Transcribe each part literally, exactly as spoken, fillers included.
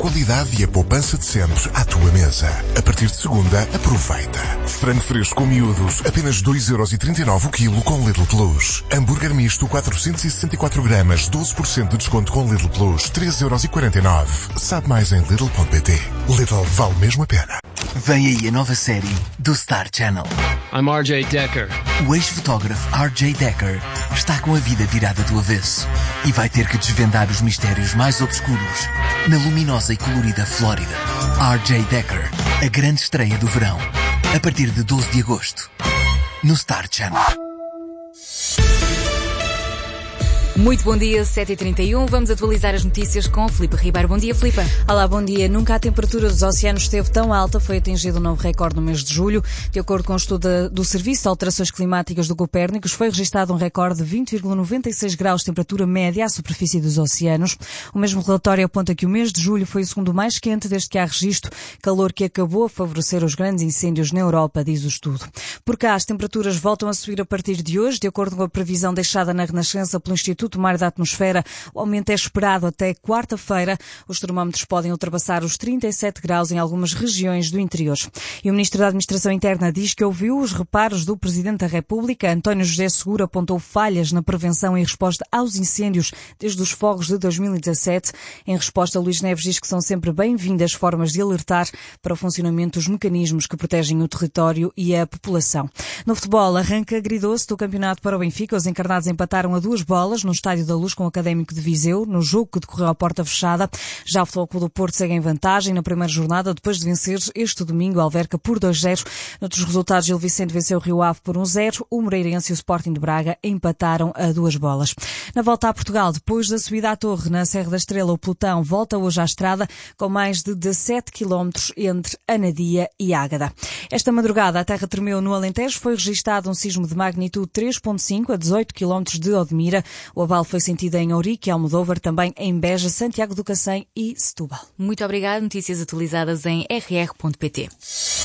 qualidade e a poupança de sempre à tua mesa. A partir de segunda, aproveita. Frango fresco com miúdos, apenas dois euros e trinta e nove o quilo com Lidl Plus. Hambúrguer misto quatrocentos e sessenta e quatro gramas, doze por cento de desconto com Lidl Plus, três euros e quarenta e nove. Sabe mais em Lidl ponto pt. Lidl vale mesmo a pena. Vem aí a nova série do Star Channel. I'm R J Decker. O ex-fotógrafo R J Decker está com a vida virada do avesso e vai ter que desvendar os mistérios mais obscuros na luminosa e colorida Flórida. R J Decker, a grande estreia do verão, a partir de doze de agosto, no Star Channel. Muito bom dia, sete e trinta e um. Vamos atualizar as notícias com Filipe Ribeiro. Bom dia, Filipe. Olá, bom dia. Nunca a temperatura dos oceanos esteve tão alta. Foi atingido um novo recorde no mês de julho. De acordo com o estudo do Serviço de Alterações Climáticas do Copérnicos, foi registado um recorde de vinte vírgula noventa e seis graus de temperatura média à superfície dos oceanos. O mesmo relatório aponta que o mês de julho foi o segundo mais quente desde que há registro, calor que acabou a favorecer os grandes incêndios na Europa, diz o estudo. Por cá, as temperaturas voltam a subir a partir de hoje. De acordo com a previsão deixada na Renascença pelo Instituto Mar da Atmosfera, o aumento é esperado até quarta-feira. Os termómetros podem ultrapassar os trinta e sete graus em algumas regiões do interior. E o Ministro da Administração Interna diz que ouviu os reparos do Presidente da República. António José Seguro apontou falhas na prevenção e resposta aos incêndios desde os fogos de dois mil e dezassete. Em resposta, Luís Neves diz que são sempre bem-vindas formas de alertar para o funcionamento dos mecanismos que protegem o território e a população. No futebol, arranca agridoce do campeonato para o Benfica. Os encarnados empataram a duas bolas no Estádio da Luz com o Académico de Viseu, no jogo que decorreu à porta fechada. Já o Futebol Clube do Porto segue em vantagem na primeira jornada, depois de vencer este domingo a Alverca por dois zero. Noutros resultados, Gil Vicente venceu o Rio Ave por um zero. O Moreirense e o Sporting de Braga empataram a duas bolas. Na volta a Portugal, depois da subida à Torre na Serra da Estrela, o pelotão volta hoje à estrada com mais de dezassete quilómetros entre Anadia e Ágada. Esta madrugada, a terra tremeu no Alentejo. Foi registado um sismo de magnitude três ponto cinco a dezoito quilómetros de Odmira. O abalo foi sentida em Ourique, Almodóvar, também em Beja, Santiago do Cacém e Setúbal. Muito obrigada. Notícias atualizadas em r r ponto p t.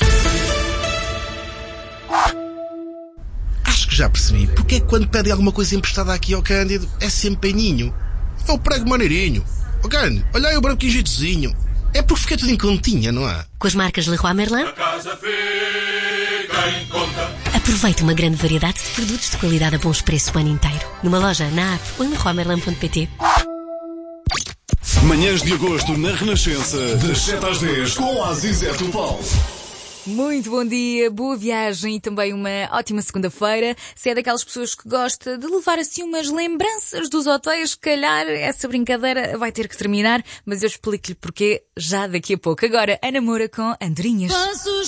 Acho que já percebi porque é que quando pedem alguma coisa emprestada aqui ao Cândido é sempre peninho. É o prego maneirinho. Ó Cândido, olha aí o branquinho jeitozinho. É porque fica tudo em continha, não é? Com as marcas Leroy Merlin, a casa fica em conta. Aproveite uma grande variedade de produtos de qualidade a bons preços o ano inteiro. Numa loja, na app ou em leroy merlin ponto p t. Manhãs de agosto na Renascença, das sete às dez, com a Zizé Topal. Muito bom dia, boa viagem e também uma ótima segunda-feira. Se é daquelas pessoas que gosta de levar assim umas lembranças dos hotéis, se calhar essa brincadeira vai ter que terminar, mas eu explico-lhe porquê já daqui a pouco. Agora, Ana Moura com Andorinhas.